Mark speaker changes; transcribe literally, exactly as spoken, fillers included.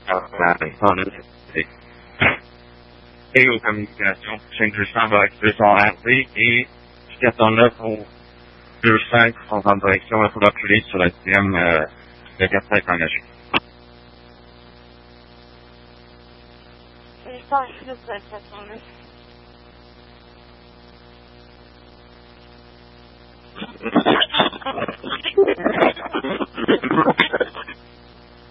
Speaker 1: Et aux communications, chaîne deux cents va activer son R D et quatre cent neuf au deux cinq sont en direction, il faudra reculer sur la deuxième, euh, le quatre cinq engagé.
Speaker 2: Je pense que c'est quatre cent neuf.